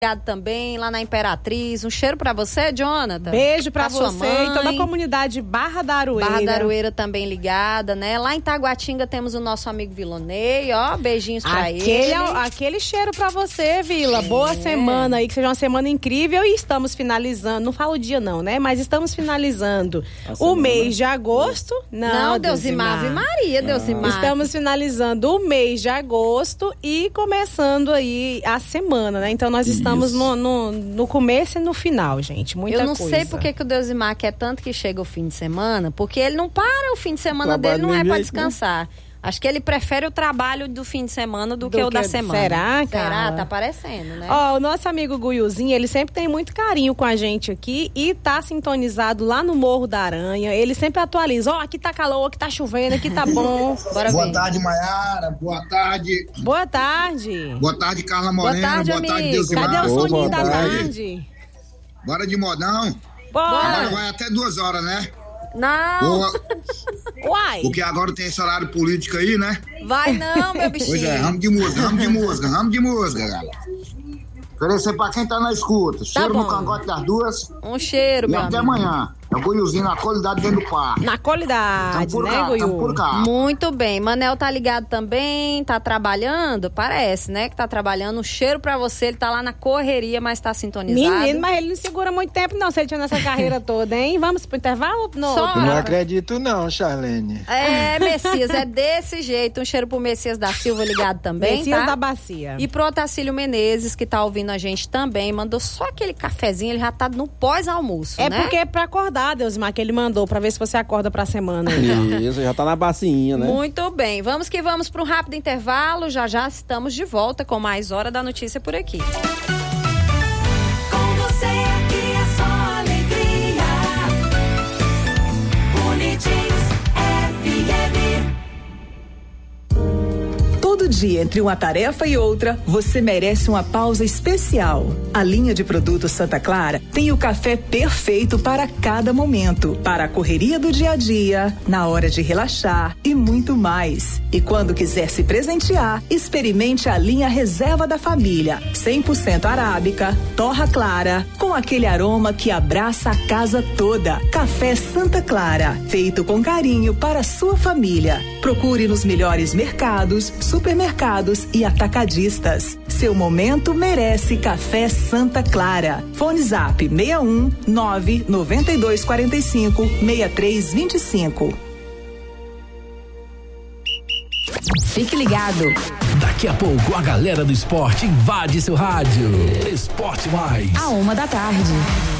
também lá na Imperatriz. Um cheiro pra você, Jonathan. Beijo pra você e toda a comunidade Barra da Aroeira. Barra da Aroeira também ligada, né? Lá em Taguatinga temos o nosso amigo Vilonei, ó, beijinhos pra ele. Aquele cheiro pra você, Vila. Boa semana aí, que seja uma semana incrível, e estamos finalizando, não falo o dia não, né? Mas estamos finalizando o mês de agosto. Não, Deusimar, Ave Maria, Deusimar. Estamos finalizando o mês de agosto e começando aí a semana, né? Então nós estamos no começo e no final, gente. Muita coisa. Eu não sei por que o Deusimar quer tanto que chega o fim de semana, porque ele não para, o fim de semana dele não é pra descansar. Acho que ele prefere o trabalho do fim de semana do que o da semana. Será, cara? Será? Tá parecendo, né? Ó, o nosso amigo Guiuzinho, ele sempre tem muito carinho com a gente aqui e tá sintonizado lá no Morro da Aranha. Ele sempre atualiza. Ó, aqui tá calor, aqui tá chovendo, aqui tá bom. Bora ver. Boa tarde, Maiara. Boa tarde. Boa tarde. Boa tarde, Carla Morena. Boa tarde, Deusimar. Cadê o soninho da tarde? Bora de modão? Bora. Agora vai até 2 horas, né? Não. Uai. Porque agora tem esse horário político aí, né? Vai não, meu bichinho. Pois é, ramo de música, galera. Oferecer pra quem tá na escuta. Cheiro no cangote das duas. Um cheiro, meu amigo. E até amanhã. É o Guiuzinho na qualidade dentro do parque. Na qualidade, né, Guiu? Muito bem. Manel tá ligado também, tá trabalhando? Parece, né, que tá trabalhando. Um cheiro pra você, ele tá lá na correria, mas tá sintonizado. Menino, mas ele não segura muito tempo não, se ele tiver nessa carreira toda, hein? Vamos pro intervalo? Não acredito não, Charlene. É, Messias, é desse jeito. Um cheiro pro Messias da Silva ligado também, Messias da Bacia. E pro Otacílio Menezes, que tá ouvindo a gente também, mandou só aquele cafezinho, ele já tá no pós-almoço, né? É porque é pra acordar, Deusimar, que ele mandou, pra ver se você acorda pra semana. Isso, já tá na bacinha, né? Muito bem, vamos que vamos para um rápido intervalo, já estamos de volta com mais Hora da Notícia por aqui. Com você aqui é só alegria. Bonitinhos FM. Todo dia, entre uma tarefa e outra, você merece uma pausa especial. A linha de produtos Santa Clara tem o café perfeito para cada momento, para a correria do dia a dia, na hora de relaxar e muito mais. E quando quiser se presentear, experimente a linha Reserva da Família, 100% arábica, torra clara, com aquele aroma que abraça a casa toda. Café Santa Clara, feito com carinho para a sua família. Procure nos melhores mercados, supermercados e atacadistas. Seu momento merece Café Santa Clara. Fone Zap 61 99245 6325. Fique ligado. Daqui a pouco a galera do esporte invade seu rádio. Esporte Mais. À 1 da tarde.